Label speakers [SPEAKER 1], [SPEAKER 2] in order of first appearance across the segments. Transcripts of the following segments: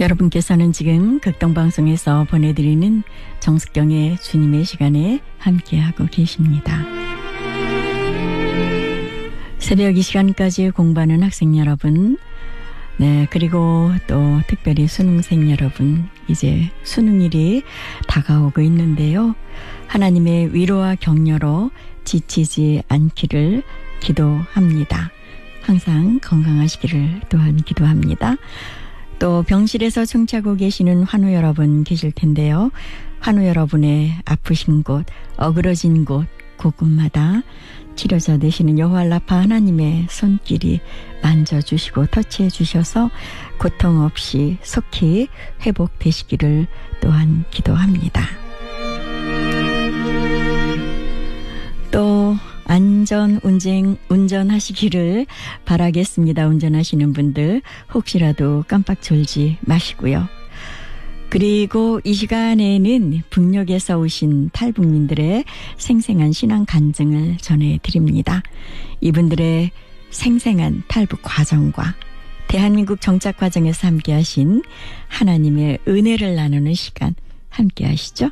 [SPEAKER 1] 여러분께서는 지금 극동방송에서 보내드리는 정숙경의 주님의 시간에 함께하고 계십니다. 새벽 이 시간까지 공부하는 학생 여러분, 네, 그리고 또 특별히 수능생 여러분, 이제 수능일이 다가오고 있는데요. 하나님의 위로와 격려로 지치지 않기를 기도합니다. 항상 건강하시기를 또한 기도합니다. 또 병실에서 청취하고 계시는 환우 여러분 계실 텐데요. 환우 여러분의 아프신 곳, 어그러진 곳, 곳곳마다 치료자 되시는 여호와 라파 하나님의 손길이 만져주시고 터치해 주셔서 고통 없이 속히 회복되시기를 또한 기도합니다. 또 안전 운전하시기를 바라겠습니다. 운전하시는 분들 혹시라도 깜빡 졸지 마시고요. 그리고 이 시간에는 북녘에서 오신 탈북민들의 생생한 신앙 간증을 전해드립니다. 이분들의 생생한 탈북 과정과 대한민국 정착 과정에서 함께하신 하나님의 은혜를 나누는 시간 함께하시죠.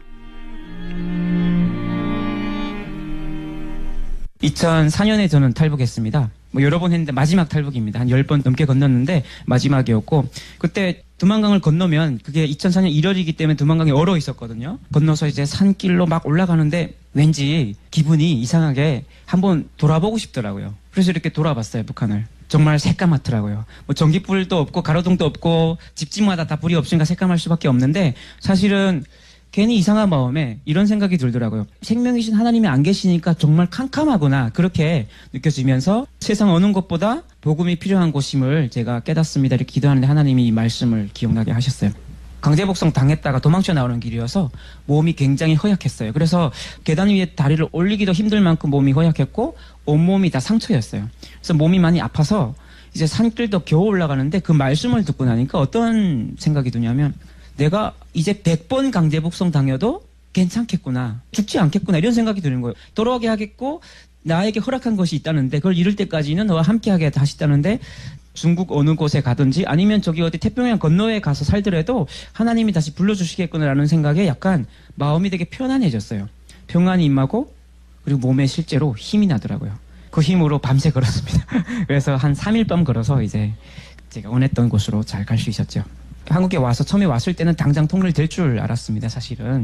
[SPEAKER 2] 2004년에 저는 탈북했습니다. 여러 번 했는데 마지막 탈북입니다. 한 10번 넘게 건넜는데 마지막이었고, 그때 두만강을 건너면 그게 2004년 1월이기 때문에 두만강이 얼어 있었거든요. 건너서 이제 산길로 막 올라가는데 왠지 기분이 이상하게 한번 돌아보고 싶더라고요. 그래서 이렇게 돌아봤어요, 북한을. 정말 새까맣더라고요. 전기불도 없고 가로등도 없고 집집마다 다 불이 없으니까 새까말 수밖에 없는데, 사실은 괜히 이상한 마음에 이런 생각이 들더라고요. 생명이신 하나님이 안 계시니까 정말 캄캄하구나, 그렇게 느껴지면서 세상 어느 곳보다 복음이 필요한 곳임을 제가 깨닫습니다. 이렇게 기도하는데 하나님이 이 말씀을 기억나게 하셨어요. 강제복송 당했다가 도망쳐 나오는 길이어서 몸이 굉장히 허약했어요. 그래서 계단 위에 다리를 올리기도 힘들 만큼 몸이 허약했고 온몸이 다 상처였어요. 그래서 몸이 많이 아파서 이제 산길도 겨우 올라가는데 그 말씀을 듣고 나니까 어떤 생각이 드냐면, 내가 이제 100번 강제복송 당해도 괜찮겠구나, 죽지 않겠구나, 이런 생각이 드는 거예요. 돌아오게 하겠고 나에게 허락한 것이 있다는데, 그걸 이룰 때까지는 너와 함께하게 하시다는데, 중국 어느 곳에 가든지 아니면 저기 어디 태평양 건너에 가서 살더라도 하나님이 다시 불러주시겠구나라는 생각에 약간 마음이 되게 편안해졌어요. 평안이 임하고 그리고 몸에 실제로 힘이 나더라고요. 그 힘으로 밤새 걸었습니다. 그래서 한 3일 밤 걸어서 이제 제가 원했던 곳으로 잘 갈 수 있었죠. 한국에 와서 처음에 왔을 때는 당장 통일될 줄 알았습니다, 사실은.